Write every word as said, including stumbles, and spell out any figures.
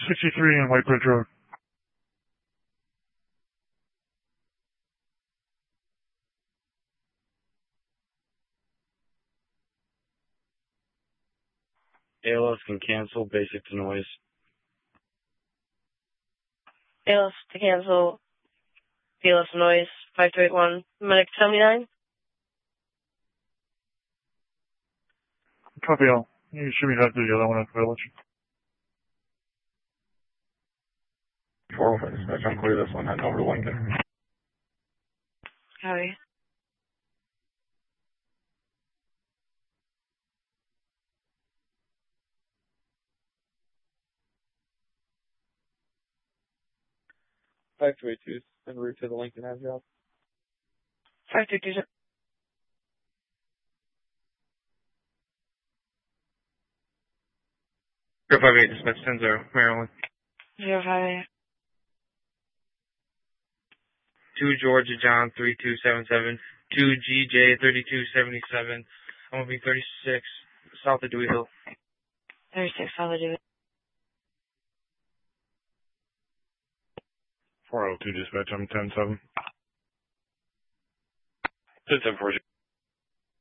sixty-three on White Bridge Road. A L S can cancel, basic to noise. A L S to cancel, B L S to noise, five two eight one, medic seventy-nine. Copy all. You should be that to the other one at the village. four oh five dispatch, I'm clear this one, heading over to Lincoln. Copy. five two eight two, en route to the Lincoln Ave job. five two two. zero five eight, dispatch ten zero, Maryland. zero five eight. two Georgia John three two seven seven, two G J thirty-two seventy-seven. I'm going to be thirty-six, south of Dewey Hill. thirty-six, south of Dewey. four oh two dispatch, I'm ten seven. ten seven four zero.